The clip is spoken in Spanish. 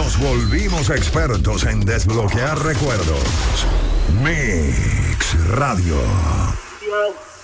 nos volvimos expertos en desbloquear recuerdos. Mix Radio.